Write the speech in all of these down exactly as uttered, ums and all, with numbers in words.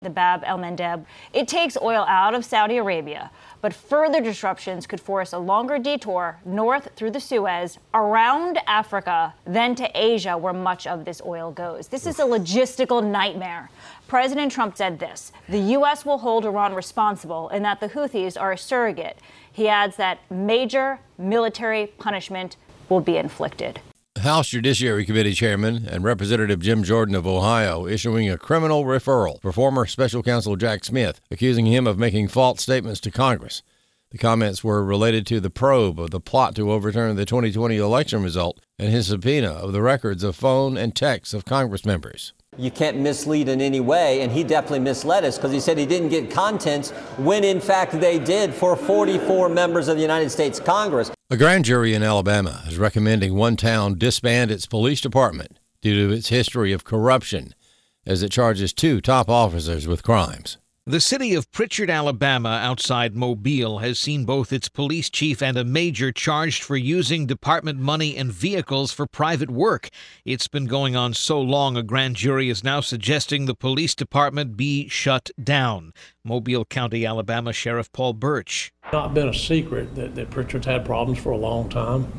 The Bab el-Mandeb. It takes oil out of Saudi Arabia, but further disruptions could force a longer detour north through the Suez, around Africa, then to Asia, where much of this oil goes. This is a logistical nightmare. President Trump said this: the U S will hold Iran responsible and that the Houthis are a surrogate. He adds that major military punishment will be inflicted. House Judiciary Committee Chairman and Representative Jim Jordan of Ohio issuing a criminal referral for former Special Counsel Jack Smith, accusing him of making false statements to Congress. The comments were related to the probe of the plot to overturn the twenty twenty election result and his subpoena of the records of phone and texts of Congress members. You can't mislead in any way, and he definitely misled us because he said he didn't get contents when, in fact, they did for forty-four members of the United States Congress. A grand jury in Alabama is recommending one town disband its police department due to its history of corruption, as it charges two top officers with crimes. The city of Pritchard, Alabama, outside Mobile, has seen both its police chief and a major charged for using department money and vehicles for private work. It's been going on so long, a grand jury is now suggesting the police department be shut down. Mobile County, Alabama Sheriff Paul Birch. It's not been a secret that, that Pritchard's had problems for a long time,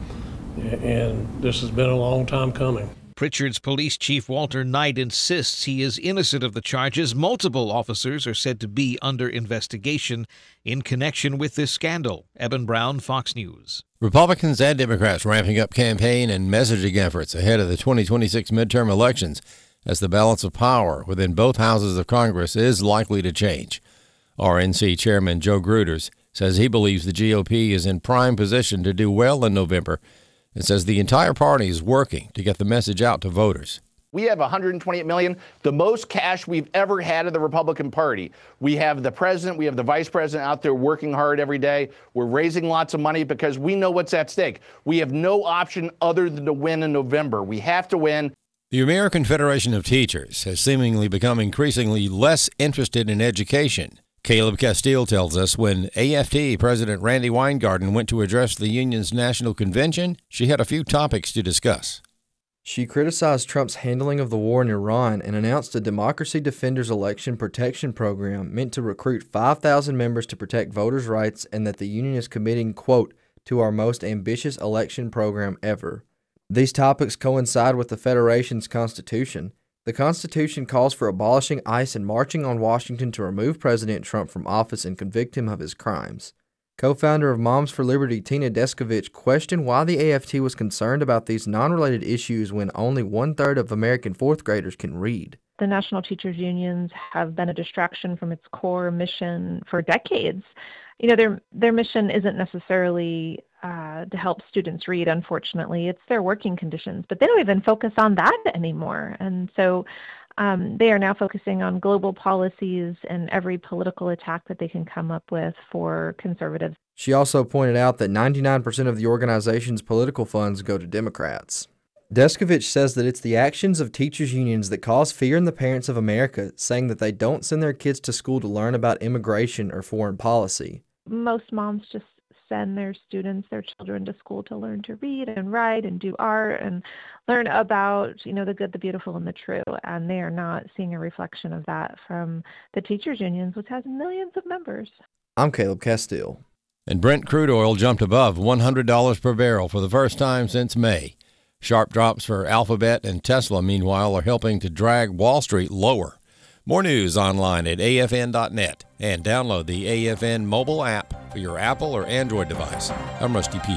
and this has been a long time coming. Pritchard's police chief Walter Knight insists he is innocent of the charges. Multiple officers are said to be under investigation in connection with this scandal. Eben Brown, Fox News. Republicans and Democrats ramping up campaign and messaging efforts ahead of the twenty twenty-six midterm elections as the balance of power within both houses of Congress is likely to change. R N C Chairman Joe Gruters says he believes the G O P is in prime position to do well in November, and says the entire party is working to get the message out to voters. We have one hundred twenty-eight million, the most cash we've ever had of the Republican Party. We have the president, we have the vice president out there working hard every day. We're raising lots of money because we know what's at stake. We have no option other than to win in November. We have to win. The American Federation of Teachers has seemingly become increasingly less interested in education. Caleb Castile tells us when A F T President Randi Weingarten went to address the union's national convention, she had a few topics to discuss. She criticized Trump's handling of the war in Iran and announced a Democracy Defenders election protection program meant to recruit five thousand members to protect voters' rights, and that the union is committing, quote, to our most ambitious election program ever. These topics coincide with the Federation's constitution. The Constitution calls for abolishing ICE and marching on Washington to remove President Trump from office and convict him of his crimes. Co-founder of Moms for Liberty, Tina Descovich, questioned why the A F T was concerned about these non-related issues when only one-third of American fourth graders can read. The National Teachers Unions have been a distraction from its core mission for decades. You know, their their mission isn't necessarily uh, to help students read, unfortunately. It's their working conditions, but they don't even focus on that anymore. And so um, they are now focusing on global policies and every political attack that they can come up with for conservatives. She also pointed out that ninety-nine percent of the organization's political funds go to Democrats. Descovich says that it's the actions of teachers' unions that cause fear in the parents of America, saying that they don't send their kids to school to learn about immigration or foreign policy. Most moms just send their students, their children to school to learn to read and write and do art and learn about, you know, the good, the beautiful, and the true. And they are not seeing a reflection of that from the teachers' unions, which has millions of members. I'm Caleb Castile. And Brent crude oil jumped above one hundred dollars per barrel for the first time since May. Sharp drops for Alphabet and Tesla, meanwhile, are helping to drag Wall Street lower. More news online at A F N dot net and download the A F N mobile app for your Apple or Android device. I'm Rusty Pugh.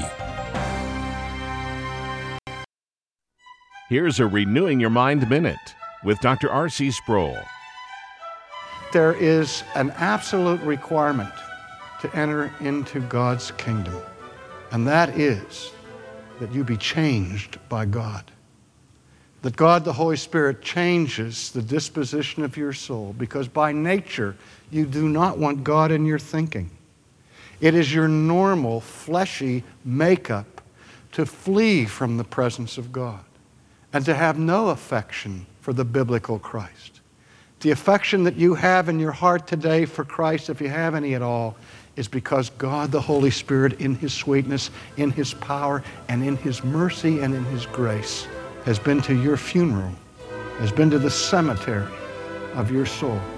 Here's a Renewing Your Mind Minute with Doctor R C Sproul. There is an absolute requirement to enter into God's kingdom, and that is that you be changed by God. That God, the Holy Spirit, changes the disposition of your soul, because by nature, you do not want God in your thinking. It is your normal, fleshy makeup to flee from the presence of God and to have no affection for the biblical Christ. The affection that you have in your heart today for Christ, if you have any at all, is because God, the Holy Spirit, in His sweetness, in His power, and in His mercy and in His grace, has been to your funeral, has been to the cemetery of your soul.